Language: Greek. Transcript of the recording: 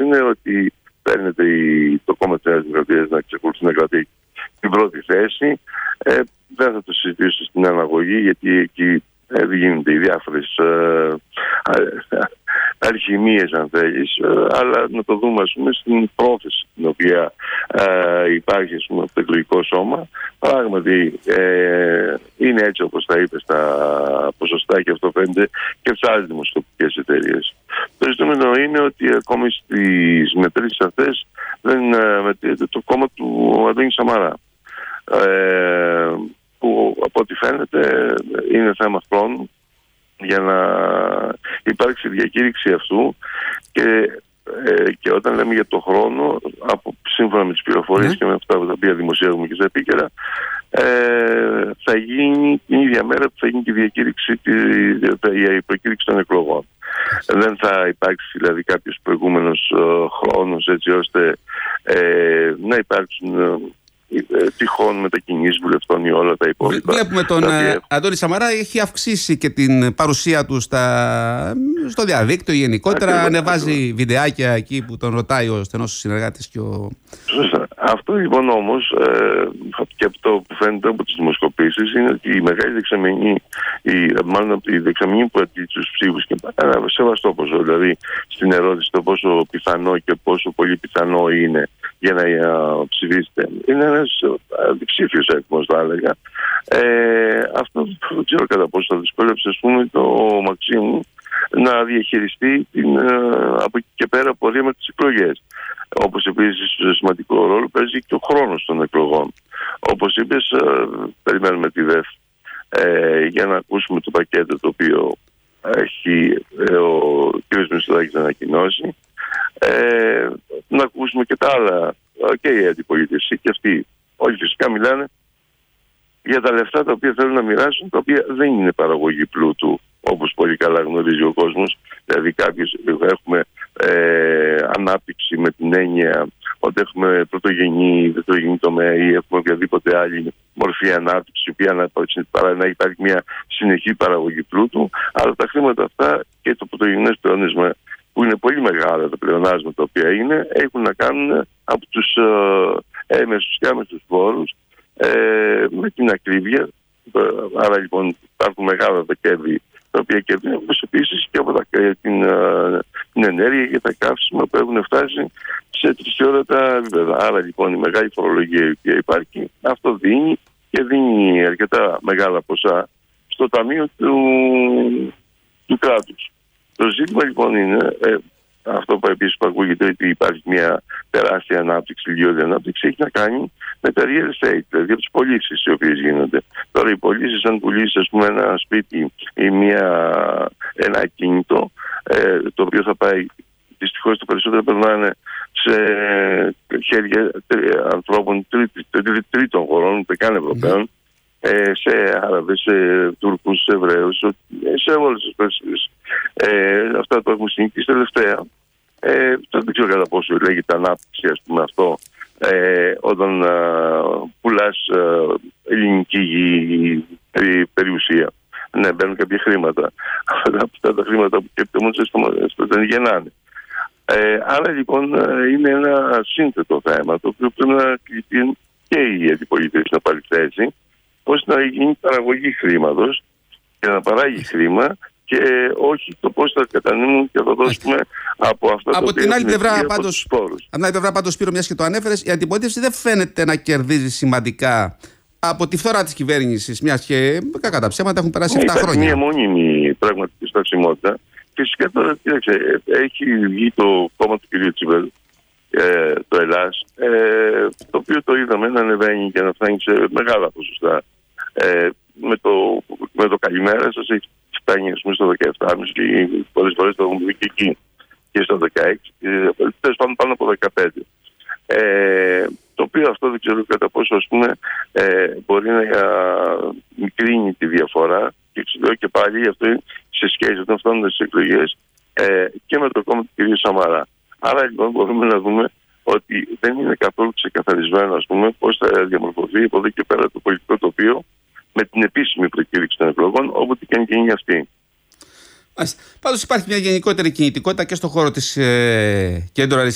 είναι ότι φαίνεται το κόμμα της Νέας Δημοκρατίας να εξακολουθεί να κρατεί την πρώτη θέση. Δεν θα το συζητήσω στην αναγωγή, γιατί εκεί γίνονται οι διάφορες αλχημίες, αν θέλεις, αλλά να το δούμε, ας πούμε, στην πρόθεση την οποία υπάρχει, ας πούμε, από το εκλογικό σώμα. Πράγματι είναι έτσι όπως τα είπε στα ποσοστά, και αυτό φαίνεται και από τις άλλες δημοσιογραφικές εταιρείες. Το ζητούμενο είναι ότι ακόμη στις μετρήσεις αυτές δεν μετρείται το κόμμα του Αντώνη Σαμαρά, που από ό,τι φαίνεται είναι θέμα χρόνου για να υπάρξει διακήρυξη αυτού, και όταν λέμε για το χρόνο, σύμφωνα με τις πληροφορίες και με αυτά τα οποία δημοσιεύουμε και στα επίκαιρα, θα γίνει την ίδια μέρα που θα γίνει και η διακήρυξη, η προκήρυξη των εκλογών. Δεν θα υπάρξει δηλαδή κάποιος προηγούμενος χρόνος, έτσι ώστε να υπάρξουν τυχόν μετακινήσεις βουλευτών ή όλα τα υπόλοιπα. Βλέπουμε τον Αντώνη Σαμαρά έχει αυξήσει και την παρουσία του στο διαδίκτυο γενικότερα. Ανεβάζει βιντεάκια εκεί που τον ρωτάει ο στενός συνεργάτης και ο... Αυτό λοιπόν όμως, και αυτό που φαίνεται από τις δημοσκοπήσεις, είναι ότι η μεγάλη δεξαμενή, μάλλον η δεξαμενή που έχει τους ψήφους, και ένα σεβαστό ποσό, δηλαδή στην ερώτηση το πόσο πιθανό και πόσο πολύ πιθανό είναι για να ψηφίσετε, είναι ένας διψήφιος αριθμός, θα έλεγα. Αυτό δεν ξέρω κατά πόσο θα δυσκόλεψε, ας πούμε, το Μαξίμου να διαχειριστεί από εκεί και πέρα πορεία με τις εκλογές. Όπως επίσης σημαντικό ρόλο παίζει και ο χρόνος των εκλογών. Όπως είπες, περιμένουμε τη ΔΕΦ για να ακούσουμε το πακέτο το οποίο έχει ο κ. Μητσοτάκης ανακοινώσει. Να ακούσουμε και τα άλλα, και η αντιπολίτευση και αυτοί. Όλοι φυσικά μιλάνε για τα λεφτά τα οποία θέλουν να μοιράσουν, τα οποία δεν είναι παραγωγή πλούτου, όπως πολύ καλά γνωρίζει ο κόσμος. Δηλαδή έχουμε ανάπτυξη με την έννοια ότι έχουμε πρωτογενή, δευτερογενή τομέα ή έχουμε οποιαδήποτε άλλη μορφή ανάπτυξη, η οποία να υπάρχει μια συνεχή παραγωγή πλούτου, αλλά τα χρήματα αυτά και το πρωτογενές πλεόνασμα, που είναι πολύ μεγάλα τα πλεονάσματα τα οποία είναι, έχουν να κάνουν από τους έμεσους και άμεσους φόρους, με την ακρίβεια. Άρα λοιπόν υπάρχουν μεγάλα τα κέρδη τα οποία κερδίζουν, όπως επίσης και από την ενέργεια και τα καύσιμα που έχουν φτάσει σε τρισιόρατα επίπεδα. Άρα λοιπόν η μεγάλη φορολογία η οποία υπάρχει, αυτό δίνει, και δίνει αρκετά μεγάλα ποσά στο ταμείο του κράτους. Το ζήτημα λοιπόν είναι, αυτό που επίσης ακούγεται, ότι υπάρχει μια τεράστια ανάπτυξη, λιώδη ανάπτυξη, έχει να κάνει με τα real estate, δηλαδή από τις πωλήσεις οι οποίες γίνονται. Τώρα οι πωλήσεις, αν πουλήσει, ας πούμε, ένα σπίτι ή ένα ακίνητο, το οποίο θα πάει, δυστυχώς το περισσότερο περνάνε σε χέρια ανθρώπων τρίτων χωρών, ούτε καν Ευρωπαίων, σε Άραβες, σε Τούρκους, σε Εβραίους, σε όλες τις περιοχές. Αυτά το έχουμε συνηθίσει τελευταία. Δεν ξέρω κατά πόσο λέγεται ανάπτυξη, ας πούμε, αυτό, όταν πουλάς ελληνική περιουσία. Ναι, μπαίνουν κάποια χρήματα. Αυτά τα χρήματα που κέπτουν μόνο δεν γεννάνε. Άρα λοιπόν είναι ένα σύνθετο θέμα, το οποίο πρέπει να κληθεί και η αντιπολίτευση να πάρει θέση, ώστε να γίνει παραγωγή χρήματος και να παράγει χρήμα, και όχι το πώς θα κατανοούν και θα δώσουμε από αυτά τα οποία... Από την άλλη πλευρά πάντως, Σπύρο, μιας και το ανέφερες, η αντιπολίτευση δεν φαίνεται να κερδίζει σημαντικά από τη φθορά της κυβέρνησης, μιας και κακά τα ψέματα έχουν περάσει 7 χρόνια. Μια μόνιμη πραγματική στασιμότητα. Φυσικά τώρα, κοίταξε, έχει βγει το κόμμα του κ. Τσίπρα, το Ελλάς, το οποίο το είδαμε να ανεβαίνει και να φτάνει σε μεγάλα ποσοστά. Με το καλημέρα σας έχει φτάνει, ας πούμε, στο 17,5 και πολλές φορές το έχουμε δει και εκεί, και στο 16, τέλος πάντων πάνω από 15. Το οποίο αυτό δεν ξέρω κατά πόσο, ας πούμε, μπορεί να μικρύνει τη διαφορά, και ξέρω και πάλι αυτό είναι σε σχέση όταν φτάνουν στις εκλογές και με το κόμμα του κ. Σαμαρά. Άρα λοιπόν μπορούμε να δούμε ότι δεν είναι καθόλου ξεκαθαρισμένο, ας πούμε, πώς θα διαμορφωθεί από εδώ και πέρα το πολιτικό τοπίο με την επίσημη προκήρυξη των εκλογών, όποτε και αν γίνει αυτή. Πάντως υπάρχει μια γενικότερη κινητικότητα και στον χώρο της κέντρο